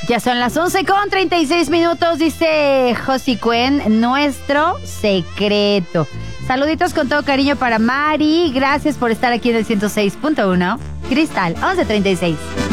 Ya son las 11:36, dice Josi Cuen, nuestro secreto. Saluditos con todo cariño para Mari. Gracias por estar aquí en el 106.1. Cristal, 11:36.